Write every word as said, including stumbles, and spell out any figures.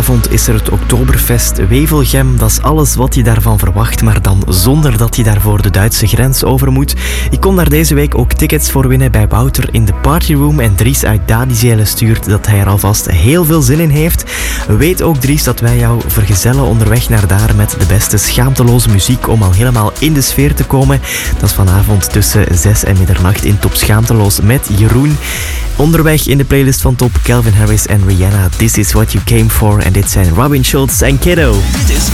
vanavond is er het Oktoberfest Wevelgem. Dat is alles wat je daarvan verwacht, maar dan zonder dat je daarvoor de Duitse grens over moet. Je kon daar deze week ook tickets voor winnen bij Wouter in de partyroom. En Dries uit Dadizelen stuurt dat hij er alvast heel veel zin in heeft. Weet ook, Dries, dat wij jou vergezellen onderweg naar daar met de beste schaamteloze muziek om al helemaal in de sfeer te komen. Dat is vanavond tussen zes en middernacht in Top Schaamteloos met Jeroen. Onderweg in de playlist van Top, Calvin Harris en Rihanna. This is what you came for. En dit zijn Robin Schulz en Kiddo. Dit is